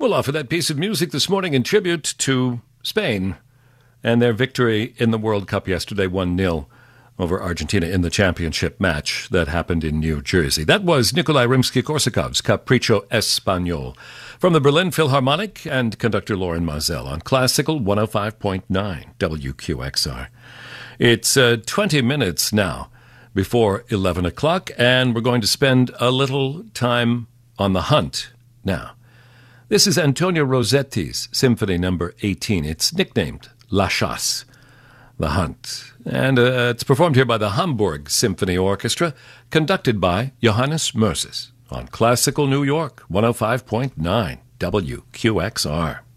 We'll offer that piece of music this morning in tribute to Spain and their victory in the World Cup yesterday, 1-0 over Argentina in the championship match that happened in New Jersey. That was Nikolai Rimsky-Korsakov's Capriccio Español from the Berlin Philharmonic and conductor Loren Maazel on Classical 105.9 WQXR. It's 20 minutes now before 11 o'clock, and we're going to spend a little time on the hunt now. This is Antonio Rossetti's Symphony No. 18. It's nicknamed La Chasse, The Hunt. And it's performed here by the Hamburg Symphony Orchestra, conducted by Johannes Moses on Classical New York 105.9 WQXR.